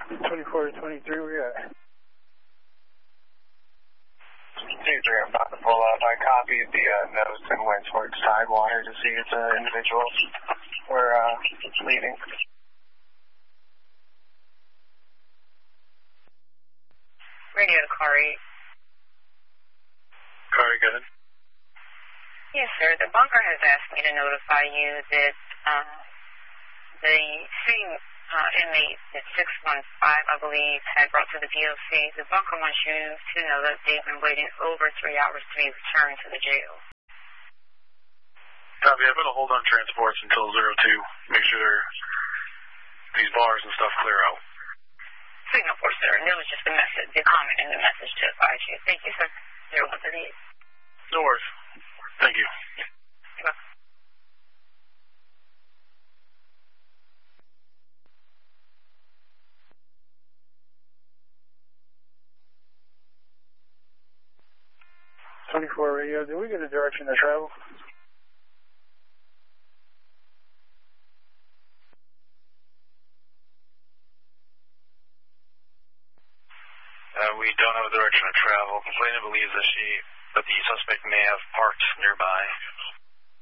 24 to 23, we got. 23, I'm about to pull up. I copied the notes and went towards Tidewater to see if the individuals were leaving. Radio to car 8. Car, go ahead. Yes, sir. The bunker has asked me to notify you that the same inmate that 615, I believe, had brought to the VOC. The bunker wants you to know that they've been waiting over 3 hours to be returned to the jail. Copy. I'm going to hold on transports until 02. Make sure these bars and stuff clear out. Signal for sir. And it was just a message, the comment in the message to advise you. Thank you, sir. 0138. No worries. Thank you. You're welcome. Radio, did we get a direction to travel? We don't have a direction of travel. Complainant believes that the suspect may have parked nearby.